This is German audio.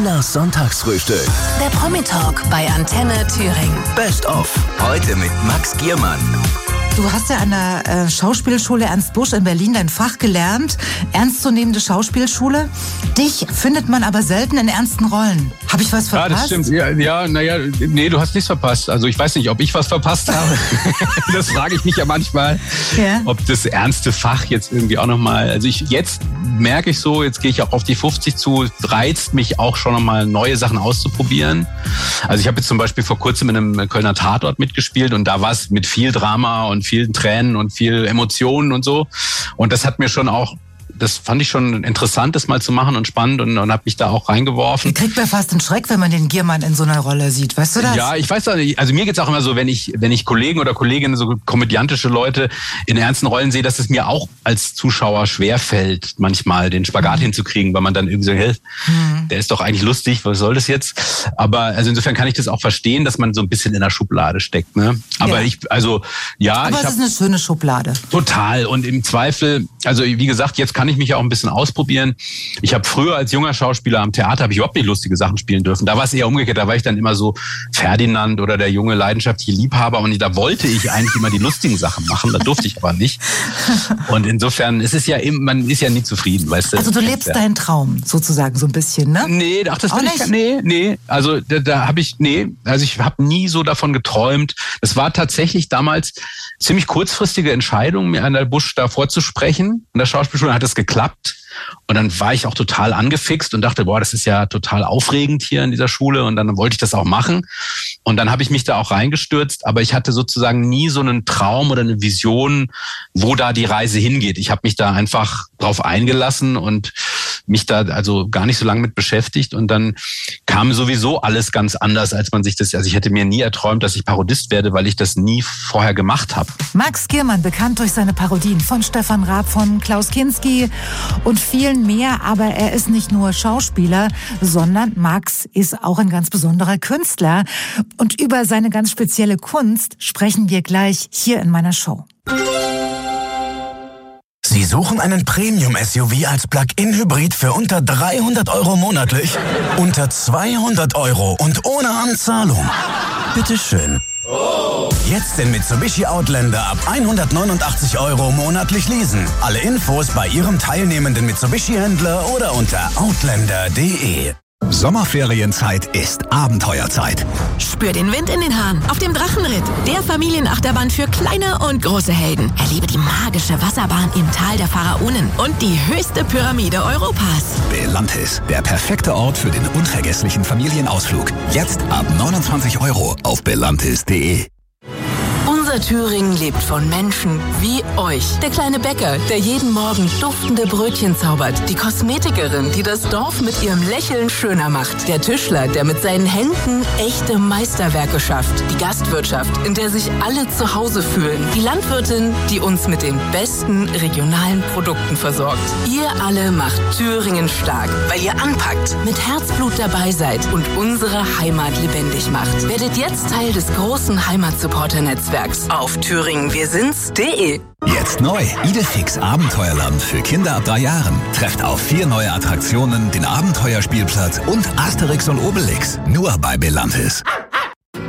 Tinas Sonntagsfrühstück. Der Promi-Talk bei Antenne Thüringen. Best of. Heute mit Max Giermann. Du hast ja an der Schauspielschule Ernst Busch in Berlin dein Fach gelernt. Ernstzunehmende Schauspielschule. Dich findet man aber selten in ernsten Rollen. Habe ich was verpasst? Ja, das stimmt. Nee, du hast nichts verpasst. Also ich weiß nicht, ob ich was verpasst habe. Das frage ich mich ja manchmal. Ja. Ob das ernste Fach jetzt irgendwie auch nochmal... Also jetzt merke ich so, jetzt gehe ich auch auf die 50 zu, reizt mich auch schon nochmal neue Sachen auszuprobieren. Also ich habe jetzt zum Beispiel vor kurzem in einem Kölner Tatort mitgespielt und da war es mit viel Drama und vielen Tränen und viel Emotionen und so. Und das hat mir schon auch, das fand ich schon interessant, das mal zu machen und spannend und habe mich da auch reingeworfen. Kriegt man fast einen Schreck, wenn man den Giermann in so einer Rolle sieht, weißt du das? Ja, ich weiß auch nicht. Also mir geht's auch immer so, wenn ich Kollegen oder Kolleginnen, so komödiantische Leute in ernsten Rollen sehe, dass es mir auch als Zuschauer schwerfällt, manchmal den Spagat hinzukrigen, weil man dann irgendwie so, hey, der ist doch eigentlich lustig, was soll das jetzt? Aber also insofern kann ich das auch verstehen, dass man so ein bisschen in der Schublade steckt, ne? Aber ja. Aber es ist eine schöne Schublade. Total. Und im Zweifel, also wie gesagt, jetzt kann ich mich ja auch ein bisschen ausprobieren. Ich habe früher als junger Schauspieler am Theater habe ich überhaupt nicht lustige Sachen spielen dürfen. Da war es eher umgekehrt. Da war ich dann immer so Ferdinand oder der junge leidenschaftliche Liebhaber und da wollte ich eigentlich immer die lustigen Sachen machen. Da durfte ich aber nicht. Und insofern ist es ja eben, man ist ja nie zufrieden, weißt du. Also du lebst deinen Traum sozusagen so ein bisschen, ne? Nee, ach, das will ich nee. Also also ich habe nie so davon geträumt. Das war tatsächlich damals ziemlich kurzfristige Entscheidung, mir an der Busch da vorzusprechen. In der Schauspielschule hat es geklappt. Und dann war ich auch total angefixt und dachte, boah, das ist ja total aufregend hier in dieser Schule. Und dann wollte ich das auch machen. Und dann habe ich mich da auch reingestürzt. Aber ich hatte sozusagen nie so einen Traum oder eine Vision, wo da die Reise hingeht. Ich habe mich da einfach drauf eingelassen und mich da also gar nicht so lange mit beschäftigt. Und dann kam sowieso alles ganz anders, als man sich das... Also ich hätte mir nie erträumt, dass ich Parodist werde, weil ich das nie vorher gemacht habe. Max Giermann, bekannt durch seine Parodien von Stefan Raab, von Klaus Kinski und vielen mehr, aber er ist nicht nur Schauspieler, sondern Max ist auch ein ganz besonderer Künstler. Und über seine ganz spezielle Kunst sprechen wir gleich hier in meiner Show. Sie suchen einen Premium-SUV als Plug-in-Hybrid für unter 300 € monatlich, unter 200 € und ohne Anzahlung. Bitteschön. Jetzt den Mitsubishi Outlander ab 189 € monatlich leasen. Alle Infos bei Ihrem teilnehmenden Mitsubishi-Händler oder unter outlander.de. Sommerferienzeit ist Abenteuerzeit. Spür den Wind in den Haaren auf dem Drachenritt, der Familienachterbahn für kleine und große Helden. Erlebe die magische Wasserbahn im Tal der Pharaonen und die höchste Pyramide Europas. Belantis, der perfekte Ort für den unvergesslichen Familienausflug. Jetzt ab 29 € auf belantis.de. Unser Thüringen lebt von Menschen wie euch. Der kleine Bäcker, der jeden Morgen duftende Brötchen zaubert. Die Kosmetikerin, die das Dorf mit ihrem Lächeln schöner macht. Der Tischler, der mit seinen Händen echte Meisterwerke schafft. Die Gastwirtschaft, in der sich alle zu Hause fühlen. Die Landwirtin, die uns mit den besten regionalen Produkten versorgt. Ihr alle macht Thüringen stark, weil ihr anpackt, mit Herzblut dabei seid und unsere Heimat lebendig macht. Werdet jetzt Teil des großen Heimatsupporter-Netzwerks auf thüringenwirsinds.de. Jetzt neu, Idefix Abenteuerland für Kinder ab 3 Jahren. Trefft auf 4 neue Attraktionen, den Abenteuerspielplatz und Asterix und Obelix. Nur bei Belantis.